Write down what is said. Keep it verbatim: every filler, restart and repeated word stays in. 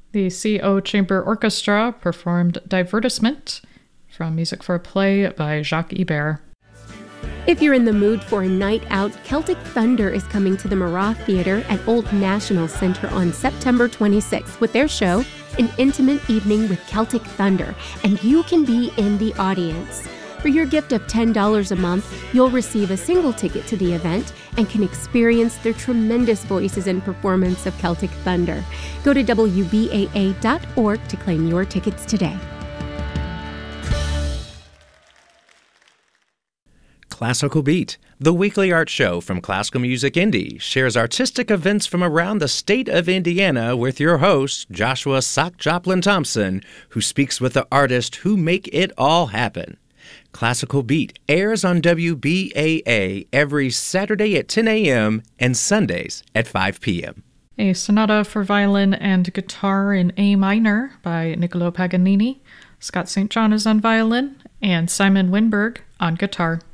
The C O Chamber Orchestra performed Divertissement from Music for a Play by Jacques Ibert. If you're in the mood for a night out, Celtic Thunder is coming to the Marat Theater at Old National Center on September twenty-sixth with their show, An Intimate Evening with Celtic Thunder, and you can be in the audience. For your gift of ten dollars a month, you'll receive a single ticket to the event and can experience their tremendous voices and performance of Celtic Thunder. Go to W B A A dot org to claim your tickets today. Classical Beat, the weekly art show from Classical Music Indie, shares artistic events from around the state of Indiana with your host, Joshua Sock Joplin Thompson, who speaks with the artists who make it all happen. Classical Beat airs on W B A A every Saturday at ten a.m. and Sundays at five p.m. A sonata for violin and guitar in A minor by Niccolo Paganini. Scott Saint John is on violin, and Simon Winberg on guitar.